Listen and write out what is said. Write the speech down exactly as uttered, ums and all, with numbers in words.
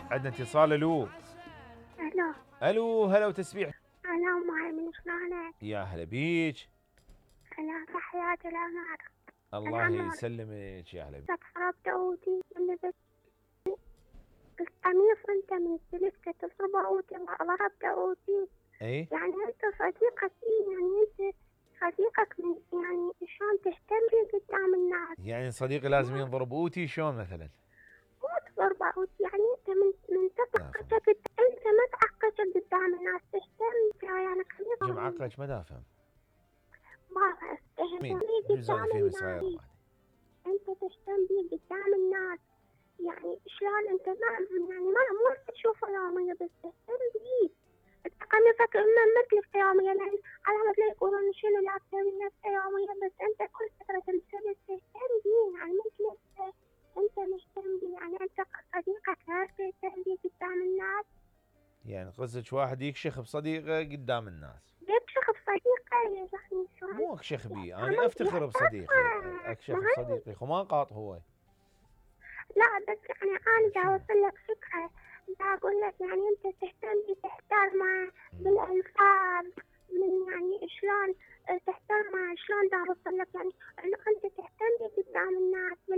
عندنا اتصال. الو الو الو هلا وتسبيح. انا ام ايمن، شلونك؟ يا هلا بيك. انا تحياتي لعمرك. الله يسلمك يا هلا بيك. تتحرك داودي اللي بس القميص انت من سلسلة تصب عودي ضرب داودي. اي يعني انت صديقك ايه؟ يعني انت صديقك من يعني شلون تهتم بيه قدام الناس؟ يعني صديقي لازم ينضرب اوتي شلون مثلا؟ مو تضرب عودي، يعني انت من من لا فهم. تضحكه انت ما تعقجه قدام الناس، تهتم فيها يعني خليها معقج ما دا افهم. ما تهتم مين بيه جوز هذا قدام فيه الناس. صغير. انت تهتم بيه قدام الناس، يعني شلون انت ما يعني ما مو تشوفه يوميا بس تهتم بيه. انت قميصك اما مثلك يوميا، لان على ما يقولون شنو لابسه نفسه يوميا، بس انت كل فتره تلبسه بس تهتم بيه، يعني مثل انت انت مهتم بيه، يعني انت صديقك غير تهتم بيه قدام الناس. يعني قصدك واحد يكشخ بصديقه قدام الناس؟ يكشخ بصديقه يعني شلون؟ مو اكشخ بيه، يعني انا افتخر بصديقي، اكشخ ما بصديقي خو ما قاط هو. لا بس يعني أنا دا شنو؟ أوصل لك فكرة، دا أقول لك يعني أنت تهتم بتحترمه بالألفاظ، من يعني شلون تحترمه، شلون دا أوصل لك يعني إنه أنت تهتم قدام الناس.